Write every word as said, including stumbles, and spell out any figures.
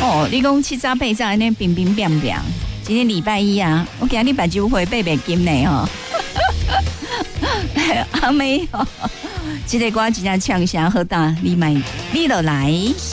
哦，你讲七早八早安尼冰冰凉凉，今天礼拜一啊，我今日目睭会八百金呢吼。阿妹，这个歌真正唱声好大，你买你就来。